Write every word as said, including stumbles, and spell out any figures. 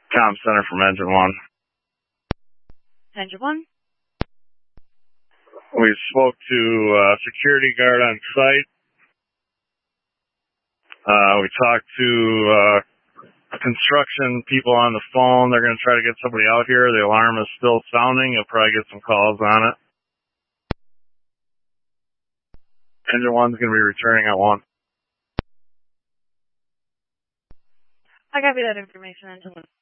Com Center from Engine One. Engine One. We spoke to a security guard on site. Uh, we talked to uh, construction people on the phone. They're going to try to get somebody out here. The alarm is still sounding. You'll probably get some calls on it. Engine One's going to be returning at one. I copy that information, Engine One.